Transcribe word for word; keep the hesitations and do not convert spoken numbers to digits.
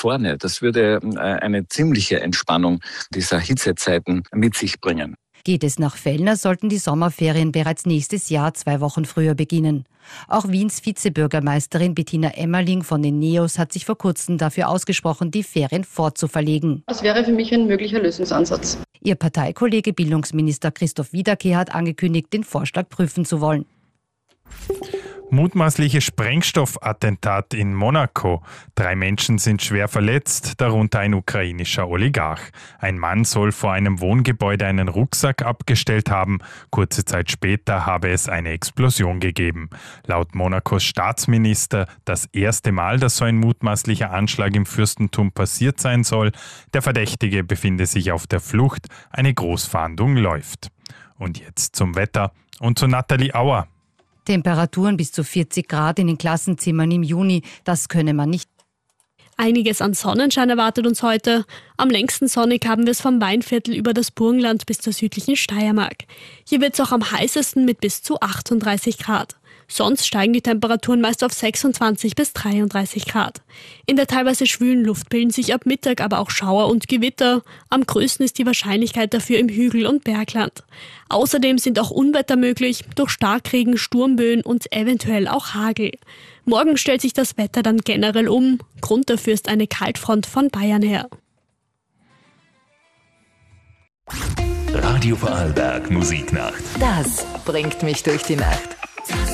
vorne. Das würde eine ziemliche Entspannung dieser Hitzezeiten mit sich bringen. Geht es nach Fellner, sollten die Sommerferien bereits nächstes Jahr zwei Wochen früher beginnen. Auch Wiens Vizebürgermeisterin Bettina Emmerling von den NEOS hat sich vor kurzem dafür ausgesprochen, die Ferien fortzuverlegen. Das wäre für mich ein möglicher Lösungsansatz. Ihr Parteikollege Bildungsminister Christoph Wiederkehr hat angekündigt, den Vorschlag prüfen zu wollen. Mutmaßliches Sprengstoffattentat in Monaco. Drei Menschen sind schwer verletzt, darunter ein ukrainischer Oligarch. Ein Mann soll vor einem Wohngebäude einen Rucksack abgestellt haben. Kurze Zeit später habe es eine Explosion gegeben. Laut Monacos Staatsminister das erste Mal, dass so ein mutmaßlicher Anschlag im Fürstentum passiert sein soll. Der Verdächtige befinde sich auf der Flucht. Eine Großfahndung läuft. Und jetzt zum Wetter und zu Nathalie Auer. Temperaturen bis zu vierzig Grad in den Klassenzimmern im Juni, das könne man nicht. Einiges an Sonnenschein erwartet uns heute. Am längsten sonnig haben wir es vom Weinviertel über das Burgenland bis zur südlichen Steiermark. Hier wird es auch am heißesten mit bis zu achtunddreißig Grad. Sonst steigen die Temperaturen meist auf sechsundzwanzig bis dreiunddreißig Grad. In der teilweise schwülen Luft bilden sich ab Mittag aber auch Schauer und Gewitter. Am größten ist die Wahrscheinlichkeit dafür im Hügel- und Bergland. Außerdem sind auch Unwetter möglich, durch Starkregen, Sturmböen und eventuell auch Hagel. Morgen stellt sich das Wetter dann generell um. Grund dafür ist eine Kaltfront von Bayern her. Radio Vorarlberg Musiknacht. Das bringt mich durch die Nacht.